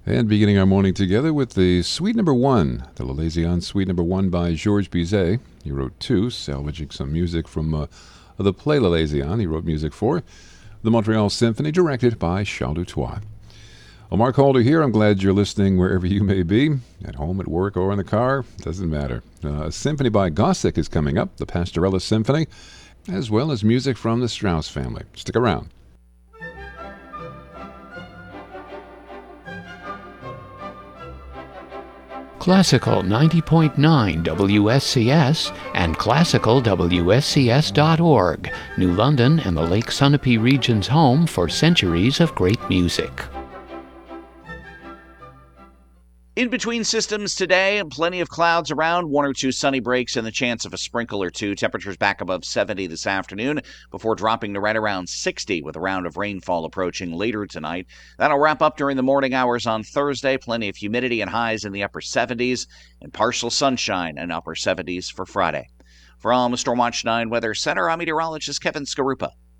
And beginning our morning together with the Suite Number 1, the L'Arlésienne Suite Number 1 by Georges Bizet. He wrote two, salvaging some music from the play L'Arlésienne he wrote music for. The Montreal Symphony, directed by Charles Dutoit. Well, Mark Halder here. I'm glad you're listening wherever you may be, at home, at work, or in the car. Doesn't matter. A symphony by Gossec is coming up, the Pastorella Symphony, as well as music from the Strauss family. Stick around. Classical 90.9 WSCS and classicalwscs.org, New London and the Lake Sunapee region's home for centuries of great music. In between systems today, plenty of clouds around, one or two sunny breaks and the chance of a sprinkle or two. Temperatures back above 70 this afternoon before dropping to right around 60 with a round of rainfall approaching later tonight. That'll wrap up during the morning hours on Thursday. Plenty of humidity and highs in the upper 70s and partial sunshine and upper 70s for Friday. From Stormwatch 9 Weather Center, I'm meteorologist Kevin Skarupa.